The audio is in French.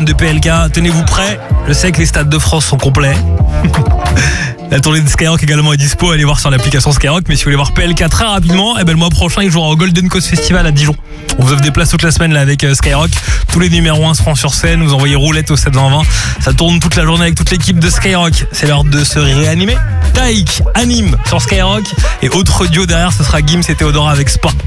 fans de PLK, tenez-vous prêts. Je sais que les stades de France sont complets. La tournée de Skyrock également est dispo, allez voir sur l'application Skyrock. Mais si vous voulez voir PLK très rapidement, le mois prochain il jouera au Golden Coast Festival à Dijon. On vous offre des places toute la semaine là avec Skyrock. Tous les numéros 1 seront sur scène, vous envoyez roulette au 720. Ça tourne toute la journée avec toute l'équipe de Skyrock. C'est l'heure de se réanimer. Taïk anime sur Skyrock. Et autre duo derrière, ce sera Gims et Théodora avec Spa.